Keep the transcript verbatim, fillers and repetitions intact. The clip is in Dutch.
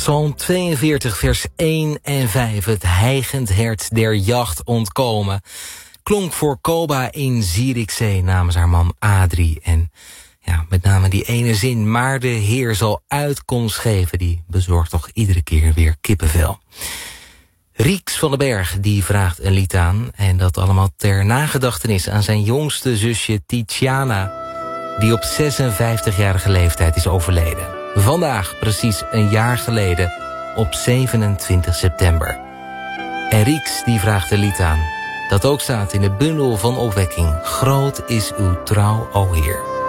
Psalm tweeënveertig, vers één en vijf. Het hijgend hert der jacht ontkomen. Klonk voor Koba in Zierikzee namens haar man Adrie. En ja, met name die ene zin, maar de Heer zal uitkomst geven, die bezorgt toch iedere keer weer kippenvel. Rieks van den Berg die vraagt een lied aan. En dat allemaal ter nagedachtenis aan zijn jongste zusje Tiziana, die op zesenvijftigjarige leeftijd is overleden. Vandaag, precies een jaar geleden, op zevenentwintig september. En Rieks die vraagt een lied aan, dat ook staat in de bundel van opwekking. Groot is uw trouw, o Heer.